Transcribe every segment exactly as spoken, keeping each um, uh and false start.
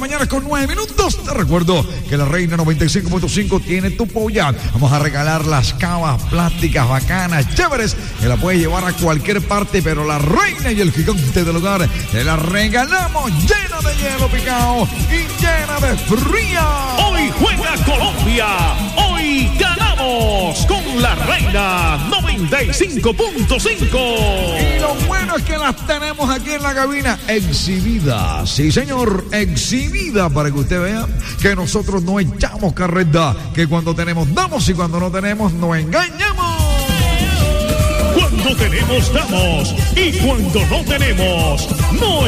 mañana con nueve minutos. Te recuerdo que la Reina noventa y cinco punto cinco tiene tu polla. Vamos a regalar las cavas plásticas bacanas, chéveres, que la puedes llevar a cualquier parte, pero la Reina y el gigante del hogar te la regalamos llena de hielo picado y llena de fría. Hoy juega Colombia. Hoy ganamos con la Reina noventa y cinco punto cinco. Y lo bueno es que las tenemos aquí en la cabina exhibidas. Sí, señor, exhibida para que usted vea que nosotros no echamos carreta, que cuando tenemos damos y cuando no tenemos no engañamos. Cuando tenemos damos y cuando no tenemos no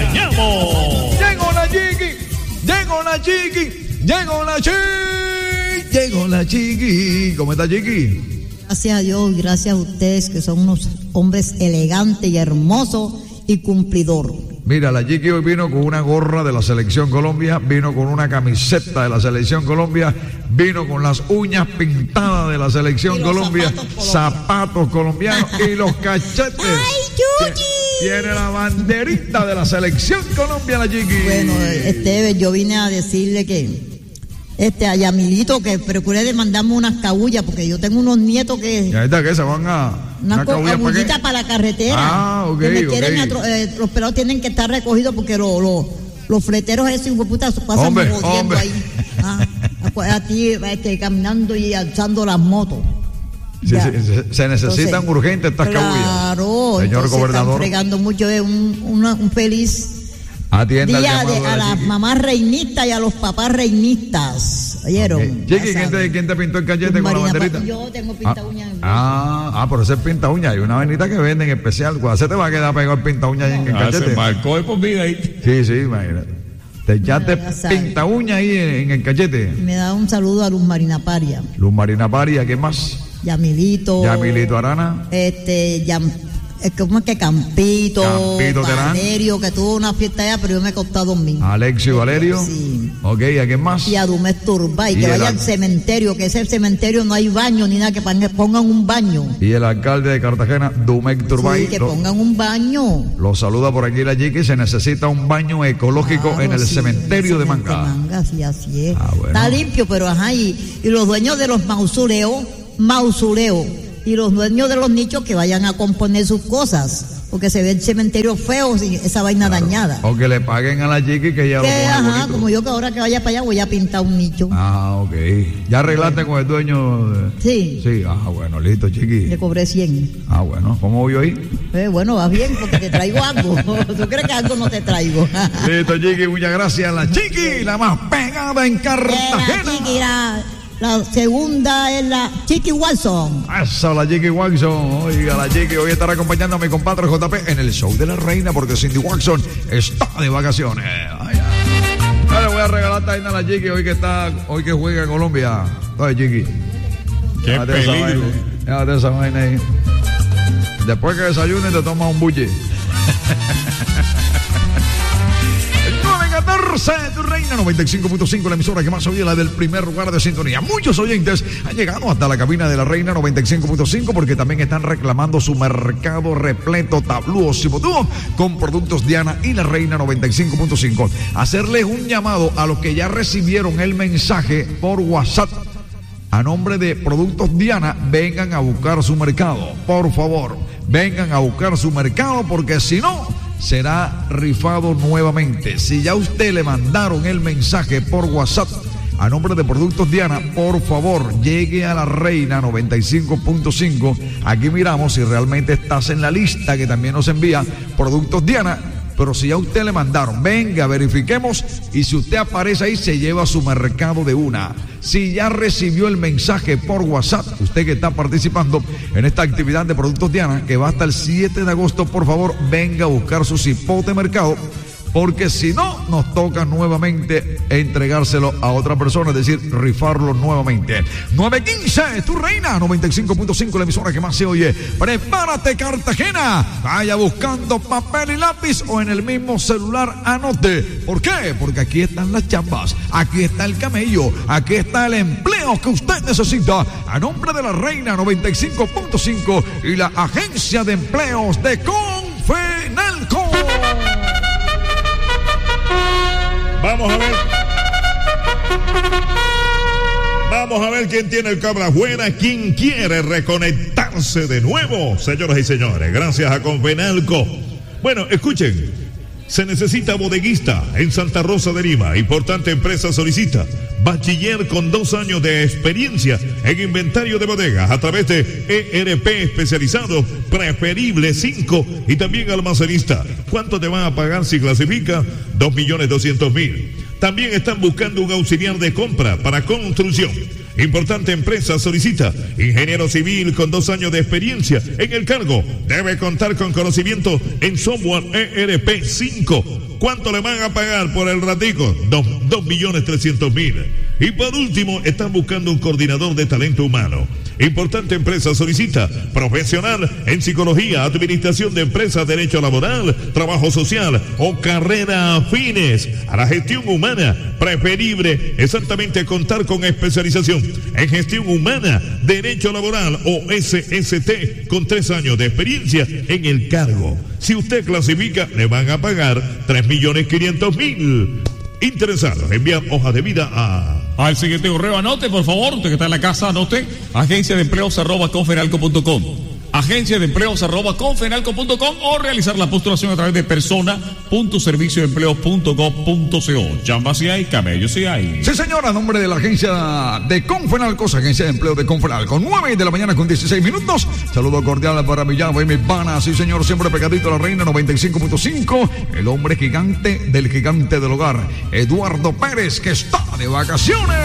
engañamos. Llegó la chiqui, llegó la chiqui, llegó la chiqui, llegó la chiqui. ¿Cómo está, chiqui? Gracias a Dios, gracias a ustedes que son unos hombres elegantes y hermosos y cumplidor. Mira, la Chiqui hoy vino con una gorra de la Selección Colombia, vino con una camiseta de la Selección Colombia, vino con las uñas pintadas de la Selección Colombia, zapatos, zapatos colombianos y los cachetes. ¡Ay, Yuki! Tiene la banderita de la Selección Colombia, la Chiqui. Bueno, este, yo vine a decirle que Este, a Yamilito, que procure de mandarme unas cabullas, porque yo tengo unos nietos que... ¿Y ahorita qué? ¿Se van a...? Una cabullita para, para la carretera. Ah, ok, que me okay. quieren atro, eh, los pelados tienen que estar recogidos porque lo, lo, los fleteros esos hijos de puta pasan hombre, jodiendo hombre. ahí. Ah, a, a ti, este, caminando y alzando las motos. Sí, sí, se, se necesitan entonces, urgentes estas claro, cabullas. Claro, señor gobernador. Están fregando mucho, es un, una, un feliz... Atienda día de, a las mamás reinistas y a los papás reinistas. ¿Oyeron? Okay. Chiqui, ¿quién te, ¿quién te pintó el cachete con la banderita? Yo tengo pinta uña. Ah, ah, por eso es pinta uña. Hay una vainita que venden especial. ¿Cuándo se te va a quedar pegado el pinta uña ahí en el ah, cachete? Se marcó de por vida ahí. Sí, sí, imagínate. Te echaste pinta uña ahí en, en el cachete. Me da un saludo a Luz Marina Paria. Luz Marina Paria, ¿qué más? Yamilito. Yamilito Arana. Este, Yam... Es como que Campito, Campito Valerio, que tuvo una fiesta allá, pero yo me he costado dormir. Alexio Valerio. Sí. Ok, ¿a quién más? Y a Dumés Turbay, y que vaya al... al cementerio, que ese cementerio no hay baño ni nada, que pongan un baño. Y el alcalde de Cartagena, Dumés Turbay. Sí, que lo, pongan un baño. Lo saluda por aquí la Chiqui, se necesita un baño ecológico claro, en el sí, cementerio de Manga. Manga, sí, así es. Ah, bueno. Está limpio, pero ajá, y, y los dueños de los mausoleos, mausoleos, y los dueños de los nichos que vayan a componer sus cosas. Porque se ve el cementerio feo sin esa vaina claro. dañada. O que le paguen a la Chiqui que ella que, lo pone ajá, bonito. Como yo que ahora que vaya para allá voy a pintar un nicho. Ah, ok. ¿Ya arreglaste bueno. con el dueño? De... Sí. Sí, ah, bueno, listo, Chiqui. Le cobré cien. Ah, bueno, ¿cómo voy yo ahí? Eh, bueno, va bien, porque te traigo algo. ¿Tú crees que algo no te traigo? Listo, Chiqui, muchas gracias. La Chiqui, la más pegada en Cartagena. La Chiqui, la... La segunda es la Chiqui Watson. Eso, la Chiqui Watson. Oiga, la Chiqui hoy estará acompañando a mi compadre J P en el show de la Reina porque Cindy Watson está de vacaciones. Ay, ay. Le voy a regalar también a la Chiqui hoy que está, hoy que juega en Colombia. Oye, Chiqui. Qué Déjate peligro. Esa vaina, déjate esa vaina ahí. Después que desayunes te tomas un buche. Tu Reina noventa y cinco punto cinco, la emisora que más oye, la del primer lugar de sintonía. Muchos oyentes han llegado hasta la cabina de la Reina noventa y cinco punto cinco porque también están reclamando su mercado repleto, tablúo, cibotúo con productos Diana y la Reina noventa y cinco punto cinco. Hacerles un llamado a los que ya recibieron el mensaje por WhatsApp a nombre de Productos Diana, vengan a buscar su mercado, por favor, vengan a buscar su mercado porque si no será rifado nuevamente. Si ya a usted le mandaron el mensaje por WhatsApp a nombre de Productos Diana, por favor, llegue a la Reina noventa y cinco punto cinco. Aquí miramos si realmente estás en la lista que también nos envía Productos Diana. Pero si ya a usted le mandaron, venga, verifiquemos y si usted aparece ahí, se lleva su mercado de una. Si ya recibió el mensaje por WhatsApp, usted que está participando en esta actividad de Productos Diana, que va hasta el siete de agosto, por favor, venga a buscar su cipote de mercado, porque si no, nos toca nuevamente entregárselo a otra persona, es decir, rifarlo nuevamente. nueve quince, tu Reina, noventa y cinco punto cinco, la emisora que más se oye. Prepárate, Cartagena. Vaya buscando papel y lápiz o en el mismo celular anote. ¿Por qué? Porque aquí están las chambas, aquí está el camello, aquí está el empleo que usted necesita. A nombre de la Reina noventa y cinco punto cinco y la Agencia de Empleos de Confenalco. Vamos a ver. Vamos a ver quién tiene el cabra buena, quién quiere reconectarse de nuevo, señoras y señores, gracias a Confenalco. Bueno, escuchen. Se necesita bodeguista en Santa Rosa de Lima. Importante empresa solicita bachiller con dos años de experiencia en inventario de bodegas a través de E R P especializado, preferible cinco, y también almacenista. ¿Cuánto te van a pagar si clasifica? dos millones doscientos mil. También están buscando un auxiliar de compra para construcción. Importante empresa solicita ingeniero civil con dos años de experiencia en el cargo. Debe contar con conocimiento en software E R P cinco. ¿Cuánto le van a pagar por el ratico? Dos millones trescientos mil. Y por último, están buscando un coordinador de talento humano. Importante empresa solicita profesional en psicología, administración de empresas, derecho laboral, trabajo social o carrera afines a la gestión humana. Preferible exactamente contar con especialización en gestión humana, derecho laboral o S S T con tres años de experiencia en el cargo. Si usted clasifica, le van a pagar tres millones quinientos mil. Interesados, envían hoja de vida a... Al siguiente correo, anote, por favor, usted que está en la casa, anote, agencia de empleos arroba confenalco punto com. Agencia de empleos arroba confenalco punto com o realizar la postulación a través de persona punto servicio de empleo punto gov punto co. Chambas si hay, camellos si hay. Sí, señora, nombre de la agencia de Confenalco, agencia de empleo de Confenalco, nueve de la mañana con dieciséis minutos. Saludo cordial para mi llave y mi pana, sí, señor, siempre pegadito a la Reina noventa y cinco punto cinco. El hombre gigante del gigante del hogar, Eduardo Pérez, que está de vacaciones.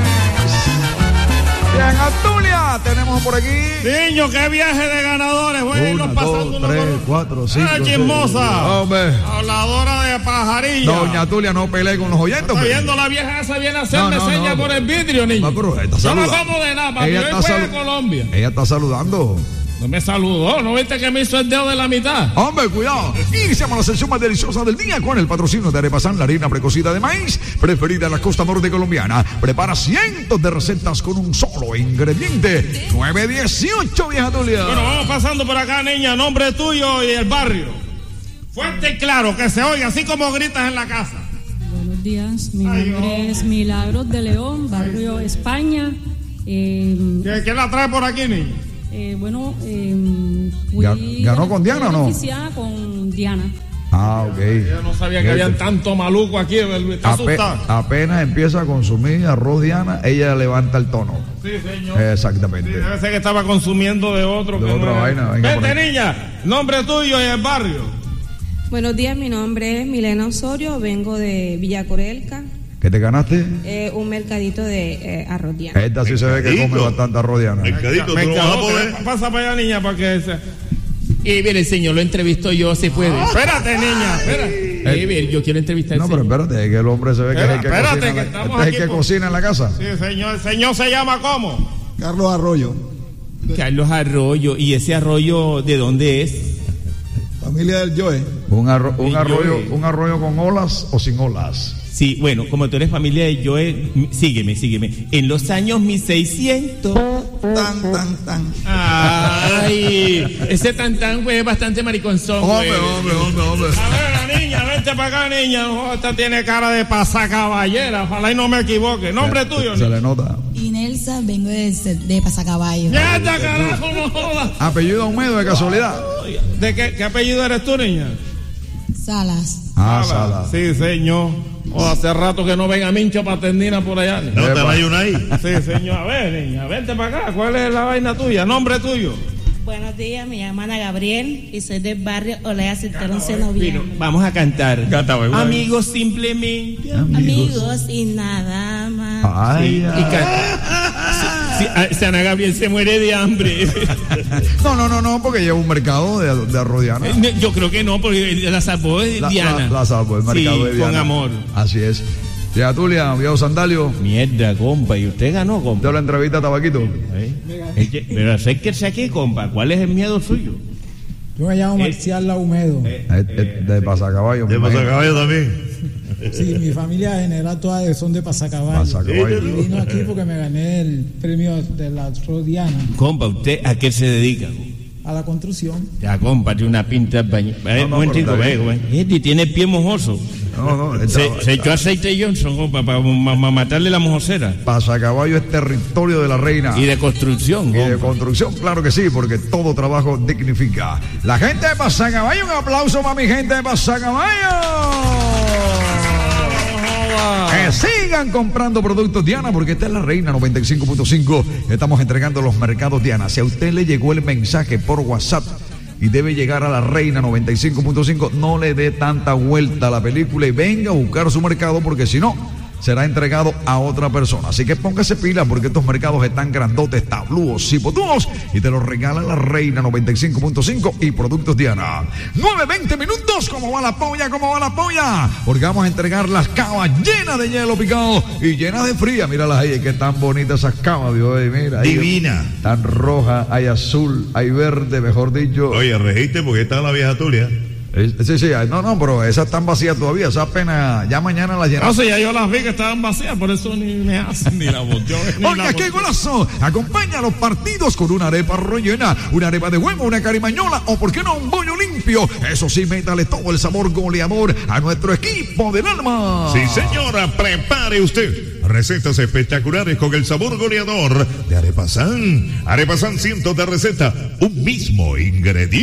Bien, Antulia, tenemos por aquí. Niño, qué viaje de ganadores. Voy a irnos pasando dos, tres, uno cuatro, cinco. ¡Ah, chismosa! Hombre. Habladora de pajarilla. Doña Tulia, no pelee con los oyentes. Está viendo la vieja esa, viene a hacerme No, no, señas no, por el vidrio, niño. No, pero está Yo no saludando. como de nada, papi. Ella Hoy está juega salu- Colombia. Ella está saludando. No me saludó, ¿no viste que me hizo el dedo de la mitad? Hombre, cuidado. Iniciamos la sesión más deliciosa del día con el patrocinio de Arepasán, la harina precocida de maíz, preferida en la costa norte colombiana. Prepara cientos de recetas con un solo ingrediente. nueve dieciocho, vieja Tulia. Bueno, vamos pasando por acá, niña. Nombre tuyo y el barrio. Fuerte y claro, que se oiga, así como gritas en la casa. Buenos días, mi Ay, nombre oh. es Milagros de León, barrio España. Eh, ¿Qué- ¿Quién la trae por aquí, niña? eh, bueno, eh, fui Gan- ¿ganó con Diana o no? beneficiada con Diana. Ah, ok. Yo no sabía que habían tanto maluco aquí. Está Ape- asustada. apenas empieza a consumir arroz Diana, ella levanta el tono. Sí, señor. Exactamente. Sí, debe ser que estaba consumiendo de otro. De que otra no era. vaina, venga por Vete, ahí. niña. Nombre tuyo y el barrio. Buenos días, mi nombre es Milena Osorio, vengo de Villa Corelca, ¿Qué te ganaste? eh, un mercadito de eh, arroz Diana. Esta sí se ve que come Mercadito. bastante arroz Diana. Mercadito, tú Me no vas a encajó, poder. que- Pasa para allá, niña, para que se... Eh, ver, el señor lo entrevisto yo, se puede. Espérate, niña, espérate. Eh, ver, yo quiero entrevistar al No, pero señor. espérate, es que el hombre se ve que es el que Espera, cocina. espérate, en que la- estamos este es el aquí que por- cocina en la casa. Sí, señor. El señor se llama ¿cómo? Carlos Arroyo, Carlos Arroyo. ¿Y ese arroyo de dónde es? familia del Joe. Un, arro- un Y yo, arroyo, eh. un arroyo con olas o sin olas. Sí, bueno, como tú eres familia de Joe, m- sígueme, sígueme. En los años mil seiscientos. Tan, tan, tan. Ay, ese tantán, güey, es bastante mariconzón, güey. Hombre, hombre, hombre, hombre. A ver, la niña, vente para acá, niña. Oh, esta tiene cara de pasacaballera. Ojalá y no me equivoque. Nombre tuyo, Se niña. le nota. Inelsa, vengo de, de Pasacaballo. Ya está, carajo, no jodas. Apellido Ahumado de casualidad. ¿De qué, qué apellido eres tú, niña? Salas. Ah, Sala. Sala. Sí, señor. Oh, hace rato que no ven a Mincho Paternina por allá. niña. No te vayas una ahí. Sí, señor. A ver, niña, vente para acá. ¿Cuál es la vaina tuya? Nombre tuyo. Buenos días, me llamo Ana Gabriel y soy del barrio Olea Cinturón Bueno, Novia. vamos a cantar. Canta, güey, güey. Amigos, simplemente. Amigos y nada más. Ay, Sí, ay. y ca- Sí, ah, si Ana Gabriel se muere de hambre. No, no, no, no, porque lleva un mercado de, de arroz Diana. Eh, Yo creo que no, porque la salvó de La, Diana. la, la salvo, el mercado Sí, de Diana. con amor. Así es. Ya, Tulia, viejo Sandalio, Mierda, compa, y usted ganó, compa. de la entrevista a Tabaquito. ¿Eh? Pero acérquese aquí, compa. ¿Cuál es el miedo suyo? Yo me llamo Marcial Laumedo. Eh, eh, De Pasacaballo. me De imagino. Pasacaballo también. Sí, mi familia general todas son de Pasacaballo. Pasacaballo. Y vino aquí porque me gané el premio de la arroz Diana Compa, ¿usted a qué se dedica? a la construcción. Ya, compa, tiene una pinta baña. Eh, No, no, momentico, pero está ve, bien. güey. Este tiene el pie mojoso. No, no. Se, se echó aceite Johnson para pa, pa, pa matarle la mojosera. Pasacaballo es territorio de la reina. Y de construcción. Y de construcción, claro que sí, porque todo trabajo dignifica. La gente de Pasacaballo, un aplauso para mi gente de Pasacaballo. Que sigan comprando productos Diana, porque esta es la Reina noventa y cinco punto cinco. Estamos entregando los mercados Diana. Si a usted le llegó el mensaje por WhatsApp y debe llegar a la Reina noventa y cinco punto cinco, no le dé tanta vuelta a la película y venga a buscar su mercado, porque si no, será entregado a otra persona. Así que póngase pila, porque estos mercados están grandotes, tablúos, cipotúos, y te los regala la Reina noventa y cinco punto cinco y Productos Diana. nueve veinte minutos, ¿cómo va la polla? ¿Cómo va la polla? Porque vamos a entregar las cavas llenas de hielo picado y llenas de fría. Míralas ahí, que tan bonitas esas cavas, Dios, mira. Ahí, divina. Tan roja, hay azul, hay verde, mejor dicho. Oye, registe porque está la vieja Tulia. Sí, sí, no, no, pero esas están vacías todavía, esas apenas, ya mañana las llenamos. No sé, ya yo las vi que estaban vacías, por eso ni me hacen ni la volteó. Oiga, qué golazo. Acompaña los partidos con una arepa rellena, una arepa de huevo, una carimañola o, por qué no, un bollo limpio. Eso sí, métale todo el sabor goleador a nuestro equipo del alma. Sí, señora, prepare usted recetas espectaculares con el sabor goleador de Arepa San. Arepa San, cientos de recetas, un mismo ingrediente.